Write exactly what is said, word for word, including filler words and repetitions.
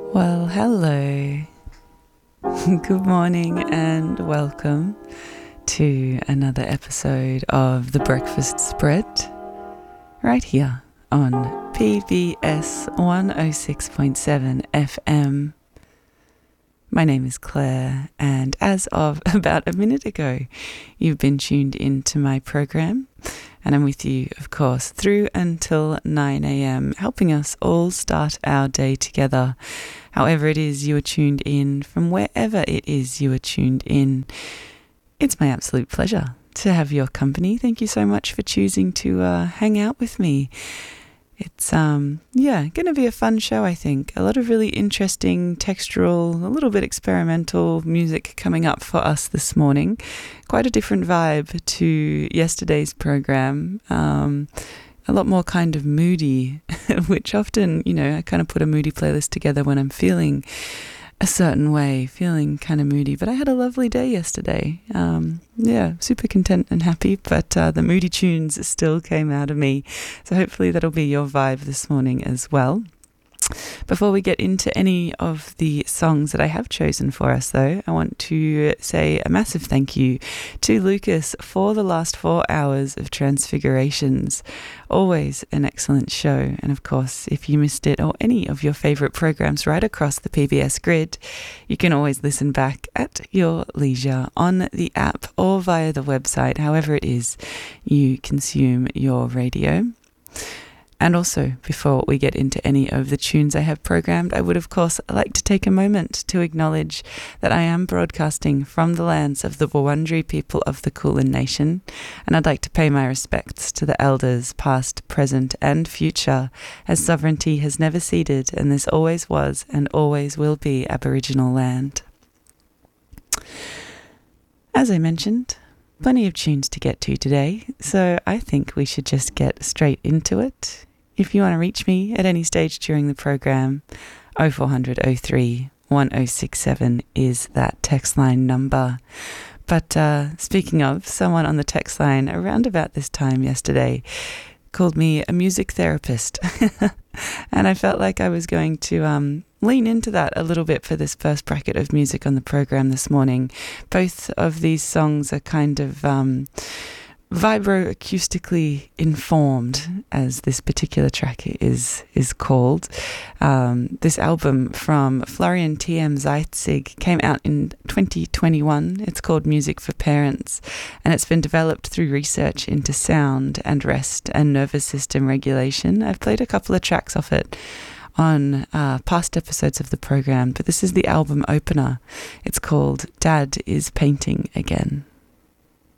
Well, hello. Good morning and welcome to another episode of The Breakfast Spread, right here on P B S one oh six point seven F M. My name is Claire, and as of about a minute ago, you've been tuned into my program, and I'm with you, of course, through until nine a.m, helping us all start our day together. However it is you are tuned in, from wherever it is you are tuned in, it's my absolute pleasure to have your company. Thank you so much for choosing to uh, hang out with me. It's, um, yeah, going to be a fun show, I think. A lot of really interesting, textural, a little bit experimental music coming up for us this morning. Quite a different vibe to yesterday's program. Um, a lot more kind of moody, which often, you know, I kind of put a moody playlist together when I'm feeling a certain way, feeling kind of moody. But I had a lovely day yesterday. Um, yeah, super content and happy, but uh, the moody tunes still came out of me. So hopefully that'll be your vibe this morning as well. Before we get into any of the songs that I have chosen for us, though, I want to say a massive thank you to Lucas for the last four hours of Transfigurations. Always an excellent show. And of course, if you missed it or any of your favourite programs right across the P B S grid, you can always listen back at your leisure on the app or via the website, however it is you consume your radio. And also, before we get into any of the tunes I have programmed, I would, of course, like to take a moment to acknowledge that I am broadcasting from the lands of the Wurundjeri people of the Kulin Nation, and I'd like to pay my respects to the elders, past, present, and future, as sovereignty has never ceded, and this always was and always will be Aboriginal land. As I mentioned, plenty of tunes to get to today, so I think we should just get straight into it. If you want to reach me at any stage during the program, oh four hundred oh three one oh six seven is that text line number. But uh, speaking of, someone on the text line around about this time yesterday called me a music therapist. And I felt like I was going to um, lean into that a little bit for this first bracket of music on the program this morning. Both of these songs are kind of um, vibroacoustically informed, as this particular track is is called. Um, this album from Florian T M Zeitzig came out in twenty twenty-one. It's called Music for Parents, and it's been developed through research into sound and rest and nervous system regulation. I've played a couple of tracks off it on uh, past episodes of the program, but this is the album opener. It's called Dad is Painting Again.